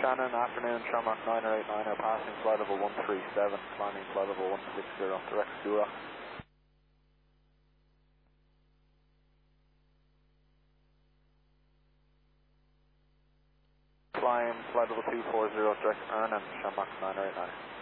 Shannon, afternoon, Shamrock 989, passing flight level 137, climbing flight level 160, direct Skura. Climb flight level 240, direct Arnhem, Shamrock 989.